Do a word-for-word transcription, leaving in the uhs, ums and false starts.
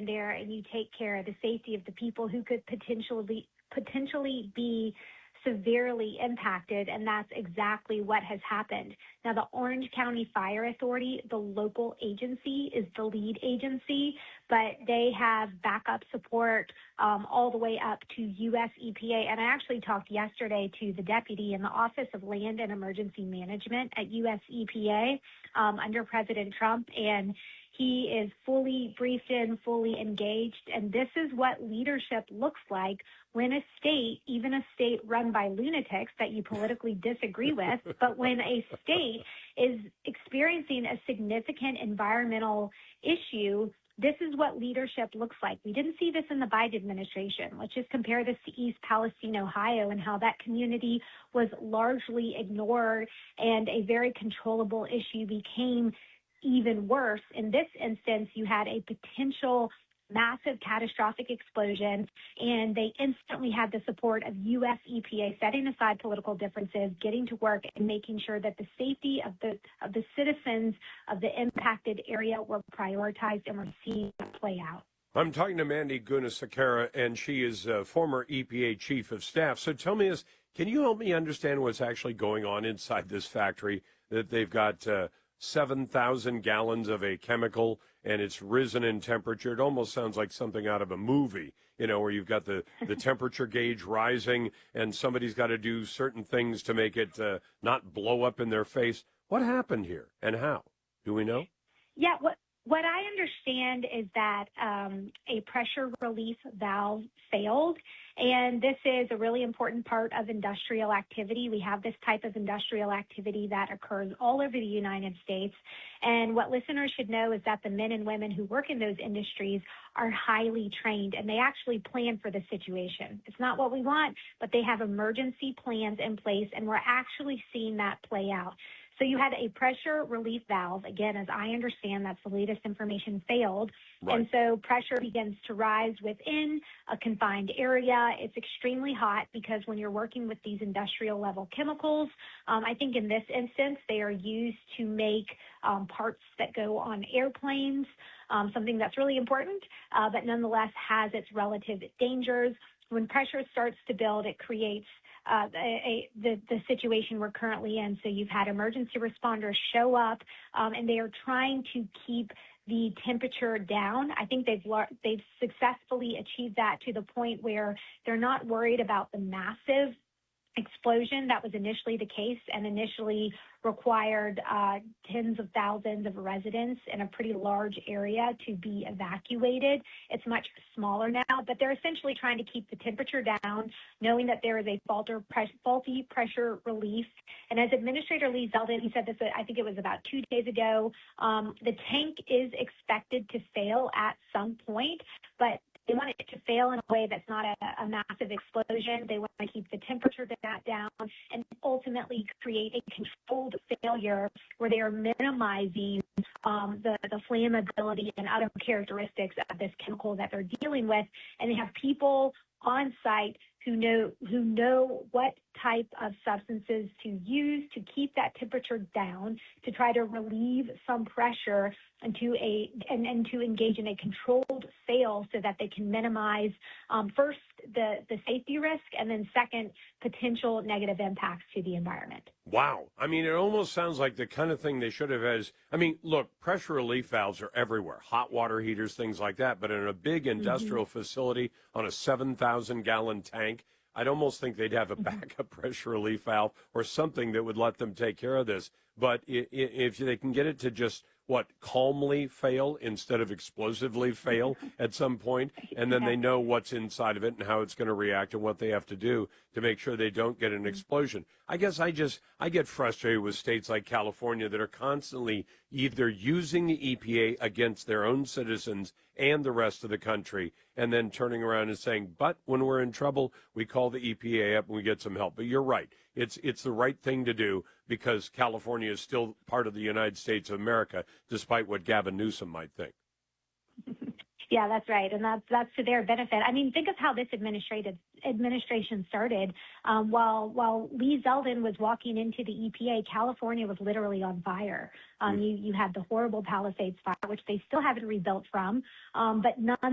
in there and you take care of the safety of the people who could potentially potentially be severely impacted, and that's exactly what has happened. Now, the Orange County Fire Authority, the local agency, is the lead agency, but they have backup support um, all the way up to U S E P A. And I actually talked yesterday to the deputy in the Office of Land and Emergency Management at U S E P A um, under President Trump, and he is fully briefed in, fully engaged, and this is what leadership looks like when a state, even a state run by lunatics that you politically disagree with, but when a state is experiencing a significant environmental issue, this is what leadership looks like. We didn't see this in the Biden administration. Let's just compare this to East Palestine, Ohio, and how that community was largely ignored and a very controllable issue became even worse. In this instance, you had a potential massive catastrophic explosion, and they instantly had the support of U S E P A, setting aside political differences, getting to work and making sure that the safety of the of the citizens of the impacted area were prioritized, and we're seeing that play out. I'm talking to Mandy Gunasekera, and she is a former E P A chief of staff. So tell me, is, can you help me understand what's actually going on inside this factory, that they've got uh, seven thousand gallons of a chemical, and it's risen in temperature? It almost sounds like something out of a movie, you know, where you've got the, the temperature gauge rising, and somebody's got to do certain things to make it uh, not blow up in their face. What happened here, and how? Do we know? Yeah, what what I understand is that um, a pressure relief valve failed, and this is a really important part of industrial activity. We have this type of industrial activity that occurs all over the United States, and what listeners should know is that the men and women who work in those industries are highly trained, and they actually plan for the situation. It's not what we want, but they have emergency plans in place, and we're actually seeing that play out. So you had a pressure relief valve. Again, as I understand, that's the latest information, failed. Right. And so pressure begins to rise within a confined area. It's extremely hot because when you're working with these industrial level chemicals, um, I think in this instance, they are used to make um, parts that go on airplanes, um, something that's really important, uh, but nonetheless has its relative dangers. When pressure starts to build, it creates Uh, a, a, the, the situation we're currently in. So you've had emergency responders show up, um, and they are trying to keep the temperature down. I think they've they've successfully achieved that to the point where they're not worried about the massive explosion that was initially the case and initially required uh, tens of thousands of residents in a pretty large area to be evacuated. It's much smaller now, but they're essentially trying to keep the temperature down, knowing that there is a faulty pressure relief. And as Administrator Lee Zeldin, he said this, I think it was about two days ago, um, the tank is expected to fail at some point, but they want it to fail in a way that's not a, a massive explosion. They want to keep the temperature down and ultimately create a controlled failure where they are minimizing um, the, the flammability and other characteristics of this chemical that they're dealing with. And they have people on site who know who know what type of substances to use to keep that temperature down, to try to relieve some pressure and to a and, and to engage in a controlled fail so that they can minimize um, first the, the safety risk, and then second, potential negative impacts to the environment. Wow. I mean, it almost sounds like the kind of thing they should have as, I mean, look, pressure relief valves are everywhere, hot water heaters, things like that. But in a big industrial mm-hmm. facility on a seven thousand gallon tank, I'd almost think they'd have a backup pressure relief valve or something that would let them take care of this. But if they can get it to just, what, calmly fail instead of explosively fail at some point, and then they know what's inside of it and how it's going to react and what they have to do to make sure they don't get an explosion. I guess I just, I get frustrated with states like California that are constantly either using the E P A against their own citizens and the rest of the country, and then turning around and saying, but when we're in trouble, we call the E P A up and we get some help. But you're right. It's it's the right thing to do because California is still part of the United States of America, despite what Gavin Newsom might think. Yeah, that's right, and that's that's to their benefit. I mean, think of how this administrative administration started. Um, while while Lee Zeldin was walking into the E P A, California was literally on fire. Um, mm. You you had the horrible Palisades fire, which they still haven't rebuilt from, um, but none.